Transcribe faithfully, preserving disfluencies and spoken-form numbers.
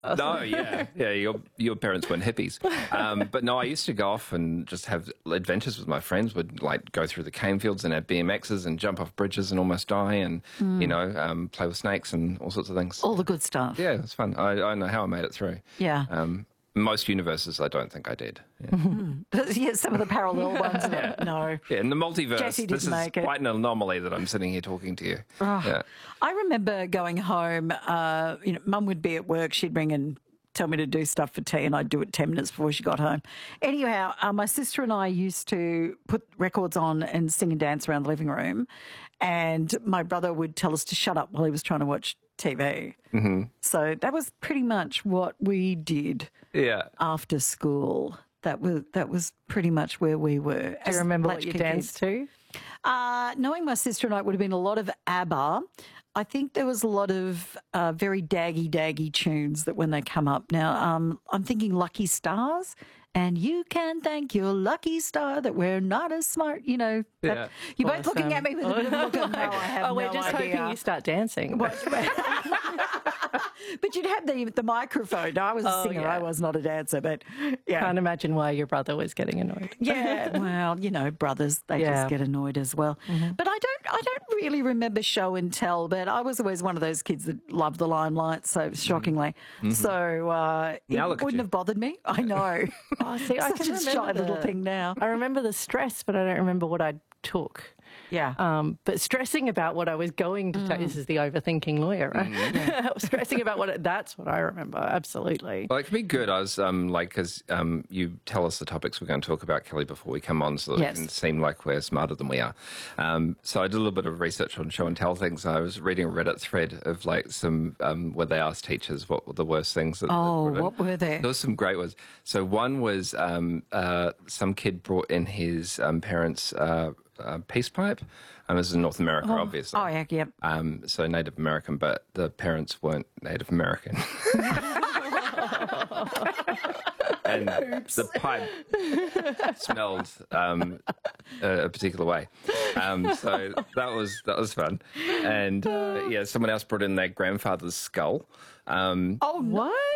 No, yeah, yeah. Your your parents weren't hippies, um, but no. I used to go off and just have adventures with my friends. Would like go through the cane fields and have B M Xs and jump off bridges and almost die, and mm. you know, um, play with snakes and all sorts of things. All the good stuff. Yeah, it's fun. I, I don't know how I made it through. Yeah. Um, most universes, I don't think I did. Yeah, mm. yeah some of the parallel ones. yeah. No. Yeah, in the multiverse, Jessie this is make it. quite an anomaly that I'm sitting here talking to you. Oh, yeah. I remember going home. Uh, you know, Mum would be at work. She'd ring and tell me to do stuff for tea, and I'd do it ten minutes before she got home. Anyhow, uh, my sister and I used to put records on and sing and dance around the living room, and my brother would tell us to shut up while he was trying to watch T V. Mm-hmm. So that was pretty much what we did. Yeah. After school, that was that was pretty much where we were. Do you remember what you danced to? Uh, knowing my sister and I, it would have been a lot of ABBA. I think there was a lot of uh, very daggy, daggy tunes that when they come up. Now, um, I'm thinking Lucky Stars, and you can thank your lucky star that we're not as smart, you know. That, yeah. You're awesome. both looking at me with a bit of a look of, no, I have Oh, we're no just idea. hoping you start dancing. But you'd have the the microphone. No, I was a Oh, singer. yeah. I was not a dancer, but yeah. Can't imagine why your brother was getting annoyed. Yeah, well, you know, brothers, they Yeah. just get annoyed as well. Mm-hmm. But I don't I don't really remember show and tell, but I was always one of those kids that loved the limelight, so shockingly. Mm-hmm. So uh, it Now look at wouldn't you. have bothered me. I know. Oh, see, I Such can a remember shy the, little thing now. I remember the stress, but I don't remember what I took. Yeah. Um, but stressing about what I was going to Mm. take, this is the overthinking lawyer, right? Mm. Stressing about what, it, that's what I remember, absolutely. Well, it can be good. I was um, like, because um, you tell us the topics we're going to talk about, Kelly, before we come on, so that Yes. it can seem like we're smarter than we are. Um, so I did a little bit of research on show and tell things. I was reading a Reddit thread of like some um, where they asked teachers what were the worst things. That, Oh, that what were they? There was some great ones. So one was um, uh, some kid brought in his um, parents' uh, uh, peace pipe. Um, this is in North America, obviously. Oh, yeah, yep. Um, so Native American, but the parents weren't Native American. And Oops. the pipe smelled um, a, a particular way. Um, so that was that was fun. And uh, yeah, someone else brought in their grandfather's skull. Um, Oh, what?